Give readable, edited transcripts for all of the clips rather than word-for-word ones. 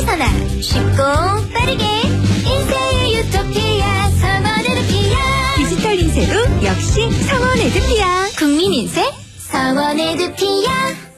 어디서나 쉽고 빠르게 인쇄 유토피아 성원 에드피아. 디지털 인쇄도 역시 성원 에드피아. 국민 인쇄 성원 에드피아.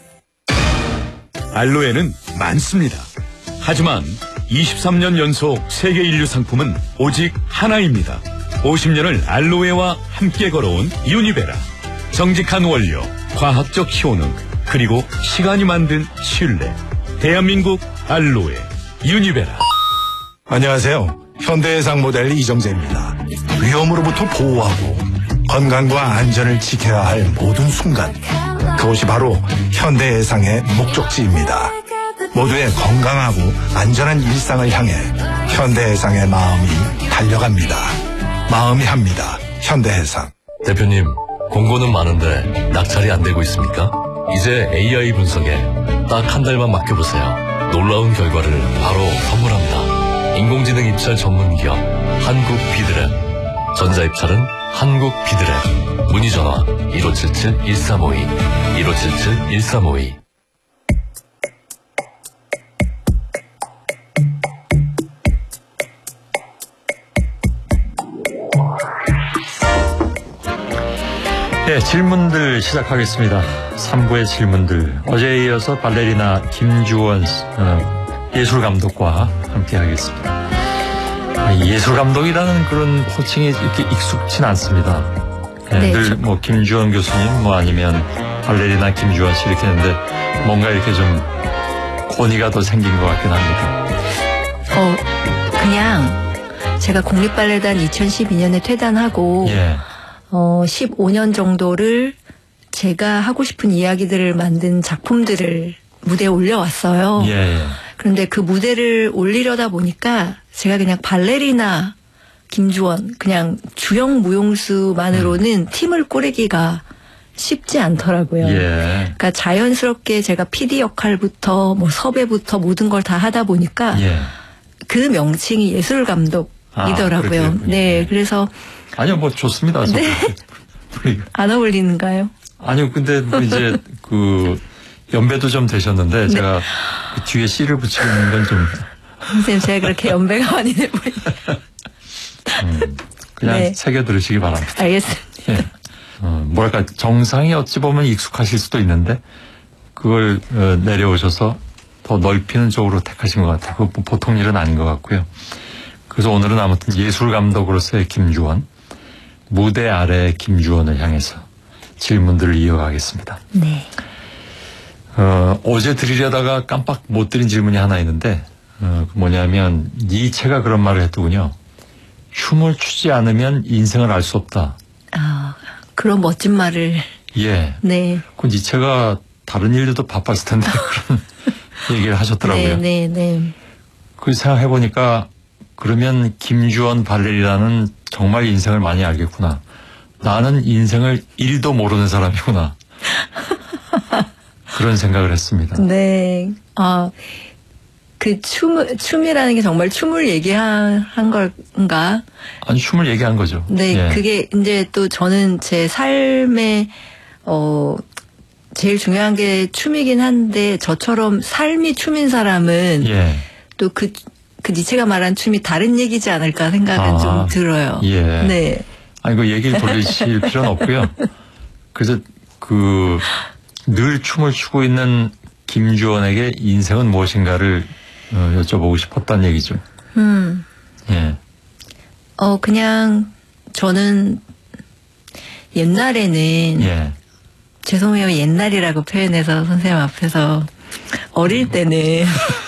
알로에는 많습니다. 하지만 23년 연속 세계 인류 상품은 오직 하나입니다. 50년을 알로에와 함께 걸어온 유니베라. 정직한 원료, 과학적 효능, 그리고 시간이 만든 신뢰. 대한민국 알로에 유니베라. 안녕하세요. 현대해상 모델 이정재입니다. 위험으로부터 보호하고 건강과 안전을 지켜야 할 모든 순간, 그것이 바로 현대해상의 목적지입니다. 모두의 건강하고 안전한 일상을 향해 현대해상의 마음이 달려갑니다. 마음이 합니다. 현대해상. 대표님, 공고는 많은데 낙찰이 안 되고 있습니까? 이제 AI 분석에 딱 한 달만 맡겨보세요. 놀라운 결과를 바로 선물합니다. 인공지능 입찰 전문 기업 한국 비드랩. 전자 입찰은 한국 비드랩. 문의 전화 1577-1352 1577-1352. 네, 질문들 시작하겠습니다. 3부의 질문들. 어제에 이어서 발레리나 김주원 예술감독과 함께 하겠습니다. 예술감독이라는 그런 호칭이 이렇게 익숙진 않습니다. 네, 늘 뭐 김주원 교수님 뭐 아니면 발레리나 김주원 씨 이렇게 했는데 뭔가 이렇게 좀 권위가 더 생긴 것 같긴 합니다. 그냥 제가 국립발레단 2012년에 퇴단하고 15년 정도를 제가 하고 싶은 이야기들을 만든 작품들을 무대에 올려왔어요. 그런데 그 무대를 올리려다 보니까 제가 그냥 발레리나 김주원 그냥 주영 무용수만으로는 팀을 꾸리기가 쉽지 않더라고요. 그러니까 자연스럽게 제가 PD 역할부터 뭐 섭외부터 모든 걸 다 하다 보니까 그 명칭이 예술감독이더라고요. 네, 그래서 아니요, 뭐 좋습니다. 네. 안 어울리는가요? 아니요, 근데 이제 그 연배도 좀 되셨는데 제가 그 뒤에 씨를 붙이고 있는 건 좀 선생님 제가 그렇게 연배가 많이 돼 보이네요. 그냥 새겨 들으시기 바랍니다. 알겠습니다. 뭐랄까 정상이 어찌 보면 익숙하실 수도 있는데 그걸 내려오셔서 더 넓히는 쪽으로 택하신 것 같아요. 그거 보통 일은 아닌 것 같고요. 그래서 오늘은 아무튼 예술감독으로서의 김주원, 무대 아래 김주원을 향해서 질문들을 이어가겠습니다. 네. 어제 드리려다가 깜빡 못 드린 질문이 하나 있는데 뭐냐면 니체가 그런 말을 했더군요. 춤을 추지 않으면 인생을 알 수 없다. 그런 멋진 말을. 네. 그 니체가 다른 일들도 바빴을 텐데 그런 얘기를 하셨더라고요. 네. 그 생각해보니까 그러면 김주원 발레리나는 정말 인생을 많이 알겠구나. 나는 인생을 1도 모르는 사람이구나. 그런 생각을 했습니다. 네. 그 춤이라는 게 정말 춤을 얘기한 건가? 아니, 춤을 얘기한 거죠. 네. 그게 이제 또 저는 제 삶에, 제일 중요한 게 춤이긴 한데 저처럼 삶이 춤인 사람은 또 그 니체가 말한 춤이 다른 얘기지 않을까 생각은 좀 들어요. 네. 아니, 그 얘기를 돌리실 필요는 없고요. 그래서 늘 춤을 추고 있는 김주원에게 인생은 무엇인가를 여쭤보고 싶었다는 얘기죠. 그냥 저는 옛날에는 죄송해요. 옛날이라고 표현해서 선생님 앞에서 어릴 때는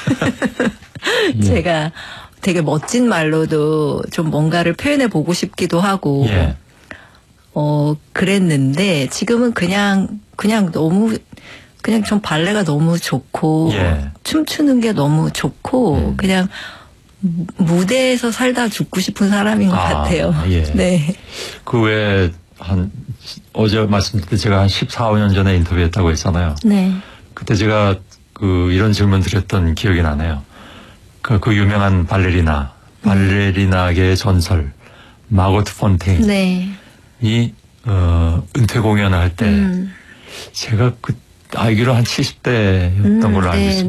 제가 되게 멋진 말로도 좀 뭔가를 표현해 보고 싶기도 하고 그랬는데 지금은 그냥 너무 그냥 좀 발레가 너무 좋고 춤추는 게 너무 좋고 그냥 무대에서 살다 죽고 싶은 사람인 것 같아요. 네. 그 외에 어제 말씀드릴 때 제가 한 14, 15년 전에 인터뷰했다고 했잖아요. 네. 그때 제가 이런 질문 드렸던 기억이 나네요. 그 유명한 발레리나계의 전설 마고트 폰테인이 은퇴 공연을 할 때 제가 알기로 한 70대였던 걸로 알고 있습니다.